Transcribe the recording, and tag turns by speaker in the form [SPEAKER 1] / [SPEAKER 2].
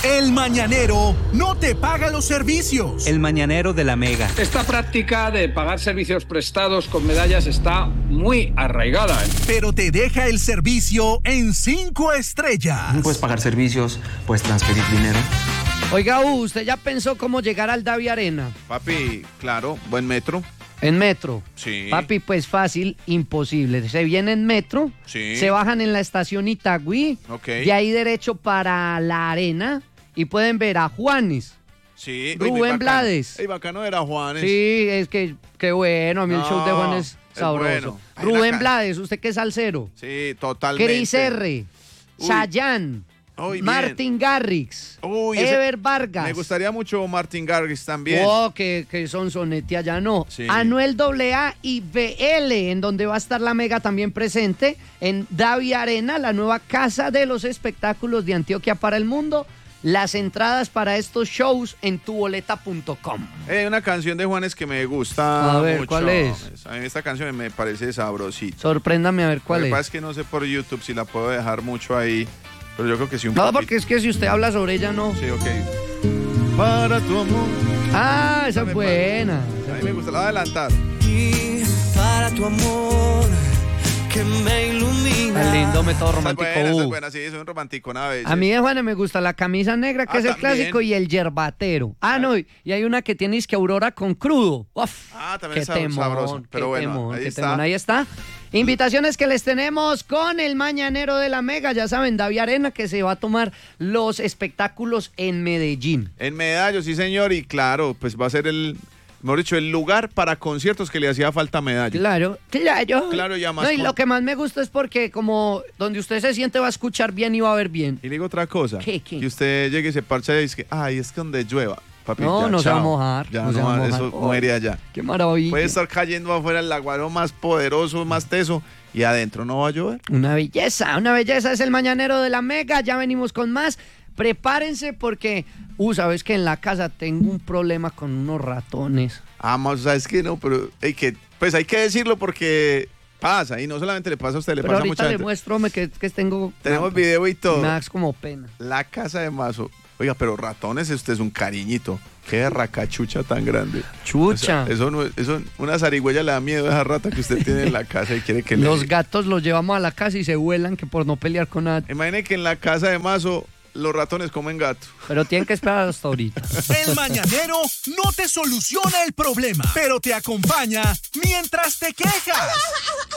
[SPEAKER 1] El Mañanero no te paga los servicios.
[SPEAKER 2] El Mañanero de la Mega.
[SPEAKER 3] Esta práctica de pagar servicios prestados con medallas está muy arraigada.
[SPEAKER 1] Pero te deja el servicio en 5 estrellas.
[SPEAKER 4] Puedes pagar servicios, puedes transferir dinero.
[SPEAKER 5] Oiga, ¿usted ya pensó cómo llegar al Davi Arena?
[SPEAKER 6] Papi, claro, buen metro.
[SPEAKER 5] En metro.
[SPEAKER 6] Sí.
[SPEAKER 5] Papi, pues fácil, imposible. Se viene en metro,
[SPEAKER 6] Sí.
[SPEAKER 5] se bajan en la estación Itagüí,
[SPEAKER 6] Ok.
[SPEAKER 5] de ahí derecho para la arena y pueden ver a Juanes.
[SPEAKER 6] Sí.
[SPEAKER 5] Rubén Blades.
[SPEAKER 6] Ey, bacano era Juanes.
[SPEAKER 5] Sí, es que qué bueno, a mí el show de Juan es sabroso.
[SPEAKER 6] bueno. Hay
[SPEAKER 5] Rubén
[SPEAKER 6] una
[SPEAKER 5] Blades, usted que es salsero.
[SPEAKER 6] Sí, totalmente.
[SPEAKER 5] Chris R,
[SPEAKER 6] Uy.
[SPEAKER 5] Chayanne,
[SPEAKER 6] Uy, bien.
[SPEAKER 5] Martin Garrix,
[SPEAKER 6] Uy,
[SPEAKER 5] Ever Vargas.
[SPEAKER 6] Me gustaría mucho Martin Garrix también.
[SPEAKER 5] Oh, que son sonetia ya no.
[SPEAKER 6] Sí.
[SPEAKER 5] Anuel AA y BL, en donde va a estar la Mega también presente, en Davi Arena, la nueva casa de los espectáculos de Antioquia para el mundo. Las entradas para estos shows en tuboleta.com.
[SPEAKER 6] Hay una canción de Juanes que me gusta
[SPEAKER 5] A ver,
[SPEAKER 6] mucho.
[SPEAKER 5] ¿cuál es?
[SPEAKER 6] A mí esta canción me parece sabrosita.
[SPEAKER 5] Sorpréndame a ver cuál
[SPEAKER 6] Lo que pasa
[SPEAKER 5] es.
[SPEAKER 6] es que no sé por YouTube si la puedo dejar mucho ahí, pero yo creo que sí un
[SPEAKER 5] No,
[SPEAKER 6] poquito.
[SPEAKER 5] porque es que si usted habla sobre ella, no.
[SPEAKER 6] Sí, ok. Para tu amor.
[SPEAKER 5] Ah, esa es buena.
[SPEAKER 6] A mí me gusta, la voy a adelantar.
[SPEAKER 7] Y para tu amor que me ilumina.
[SPEAKER 5] Tan lindo, método romántico.
[SPEAKER 6] Esa es buena, sí, soy un romántico una vez.
[SPEAKER 5] A mí de Juanes me gusta la camisa negra, que es el
[SPEAKER 6] también.
[SPEAKER 5] clásico, y el yerbatero. No, y hay una que tiene que Aurora con crudo. Uf,
[SPEAKER 6] también
[SPEAKER 5] qué
[SPEAKER 6] es
[SPEAKER 5] temón,
[SPEAKER 6] sabroso. Pero
[SPEAKER 5] qué
[SPEAKER 6] bueno,
[SPEAKER 5] temón,
[SPEAKER 6] ahí
[SPEAKER 5] qué
[SPEAKER 6] está.
[SPEAKER 5] temón. Ahí está. Invitaciones que les tenemos con el Mañanero de la Mega. Ya saben, Davi Arena, que se va a tomar los espectáculos en Medellín.
[SPEAKER 6] En Medallo, sí señor, y claro, pues va a ser mejor dicho, el lugar para conciertos que le hacía falta a Medallo.
[SPEAKER 5] Claro.
[SPEAKER 6] Claro, ya más
[SPEAKER 5] No, y
[SPEAKER 6] con-
[SPEAKER 5] lo que más me gusta es porque como donde usted se siente va a escuchar bien y va a ver bien.
[SPEAKER 6] Y le digo otra cosa,
[SPEAKER 5] ¿Qué?
[SPEAKER 6] que usted llegue y se parcha y dice que, ay, es que donde llueva, papi,
[SPEAKER 5] No,
[SPEAKER 6] ya,
[SPEAKER 5] no se va a
[SPEAKER 6] chao.
[SPEAKER 5] mojar,
[SPEAKER 6] Ya
[SPEAKER 5] no se va a mojar.
[SPEAKER 6] eso
[SPEAKER 5] Oh,
[SPEAKER 6] muere allá.
[SPEAKER 5] Qué maravilla.
[SPEAKER 6] Puede estar cayendo afuera el aguaro más poderoso, más teso, y adentro no va a llover.
[SPEAKER 5] Una belleza, es el Mañanero de la Mega. Ya venimos con más. Prepárense porque, sabes que en la casa tengo un problema con unos ratones.
[SPEAKER 6] Más, ¿sabes qué? No, pero pues hay que decirlo porque pasa, y no solamente le pasa a usted, le
[SPEAKER 5] Pero
[SPEAKER 6] pasa a
[SPEAKER 5] ahorita
[SPEAKER 6] mucha
[SPEAKER 5] le
[SPEAKER 6] gente.
[SPEAKER 5] muestro que tengo...
[SPEAKER 6] Tenemos video y todo.
[SPEAKER 5] Me da como pena.
[SPEAKER 6] La casa de Mazo. Oiga, pero ratones, usted es un cariñito. Qué racachucha tan grande.
[SPEAKER 5] Chucha.
[SPEAKER 6] O sea, eso una zarigüeya le da miedo a esa rata que usted tiene en la casa y quiere que
[SPEAKER 5] Los
[SPEAKER 6] le...
[SPEAKER 5] gatos los llevamos a la casa y se vuelan que por no pelear con nada.
[SPEAKER 6] Imagine que en la casa de Mazo los ratones comen gato.
[SPEAKER 5] Pero tienen que esperar hasta ahorita.
[SPEAKER 1] El Mañanero no te soluciona el problema, pero te acompaña mientras te quejas.